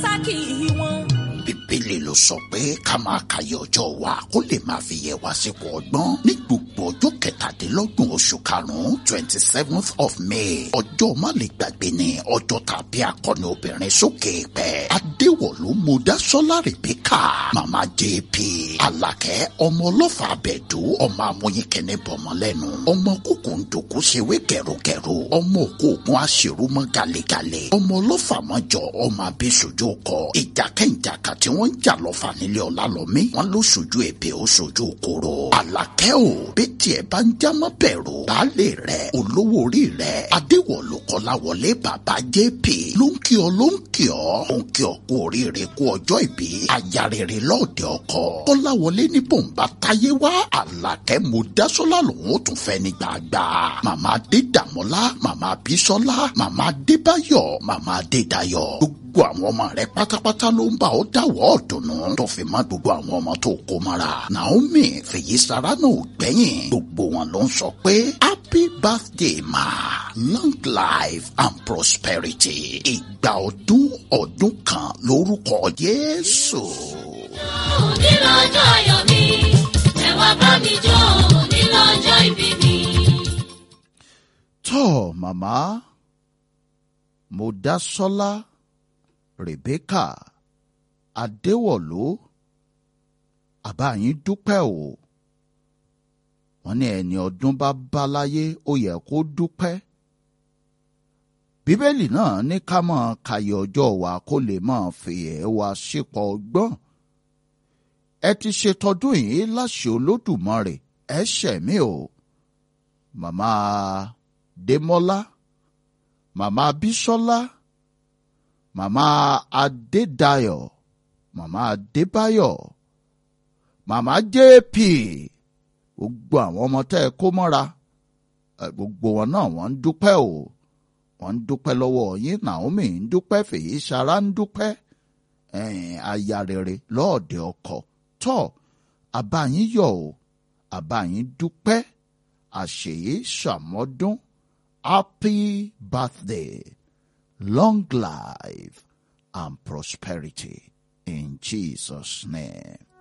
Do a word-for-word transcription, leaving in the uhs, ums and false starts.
dánsákì wọn. Bíbélì ló sọ pé ká máa kàyé ọjọ́ wa kó lè máa fi yẹ wá sípò ọgbọ́n ní gbogbo ọjọ́ kẹtàdínlọ́gbọ̀n oṣù karùn-ún twenty seventh of May. Ọjọ́ má lè gbàgbé ni ọjọ́ tàbí akọni obìnrin sókè pẹ́. Adéwọ̀lú Mọ́dásọ́lá Rèbékà, Màmá J P, Àlàkẹ́ ọmọ ọlọ́fà abẹ́dú, ọmọ amóyinkẹ́ni bọ̀mọ́lẹ́nu, ọmọ kúkú ń dòkú ṣèwé kẹrùkẹrù, ọmọ òkú ògùn aṣèrú mọ́ galegale, ọmọ ọlọ́fà mọ́jọ, ọmọ abéṣojú kọ, ìjàkẹ́ǹjàkà tí wọ́n ń jà lọ́fà nílé Ọlálọ́mí, wọ́n ló ṣojú èbè ó ṣojú kòrò. Àlàkẹ́ ò bí tiẹ̀ bá ń jámọ́ bẹ̀rù, baálé rẹ̀ olówó orí rẹ̀ Adéwọ̀lú Kọ́láwọlé bàbá J P ló ń kí ọ ló ń kí ọ ó ń kí ọ kú oríire kú ọjọ́ ìbí aya rere lọ́ọ̀dẹ ọkọ. Kọ́láwọlé ní bòǹbà táyé wá Àlàkẹ́ Mọ́dásọ́lá lòun ó tún fẹ́ ní gbàgbà. Màmá Adédàmọ́lá, màmá Bísọ́lá, màmá Adébáyọ̀, màmá Adédayọ̀, gbogbo àwọn ọmọ rẹ̀ pátápátá ló ń bá ọ dáwọ́ ọ̀dùnnú tó fi mọ́ gbogbo àwọn ọmọ tó kó mọ́ra. Naomi Fèyísará náà ò gbẹ́yìn, gbogbo wọn ló ń sọ pé happy birthday ma, long life and prosperity. Ìgbà ọdún ọdún kan lórúkọ Jésù. Onílọ́jọ́ ayọ̀ mi, ẹ wá bá mi jó onílọ́jọ́ ìbí mi. Tọ́ màmá Mọ́dásọ́lá Rèbékà Adéwọ̀lú, àbá yín dúpẹ́ o. Wọ́n ní ẹni ọdún bá bá láyé ó yẹ kó dúpẹ́. Bíbélì náà ní ká máa kàyé ọjọ́ wa kó lè máa fi ẹ̀ wá sípò ọgbọ́n. Ẹ ti ṣe tọdún yìí láṣẹ Olódùmarè, ẹ ṣẹ̀mí o. Màmá Démọ́lá, màmá Bísọ́lá, màmá Adédayọ̀, màmá Adébáyọ̀, màmá J P, gbogbo àwọn ọmọ tẹ́ ẹ kó mọ́ra, gbogbo wọn náà wọ́n ń dúpẹ́ o. Wọ́n ń dúpẹ́ lọ́wọ́ yín. Naomi ń dúpẹ́, Fèyísará ń dúpẹ́, aya rere lọ́ọ̀dẹ ọkọ. Tọ́ àbá yín yọ̀ o, àbá yín dúpẹ́, àṣeyí ṣàmọ́dún. Happy birthday, long life and prosperity in Jesus' name.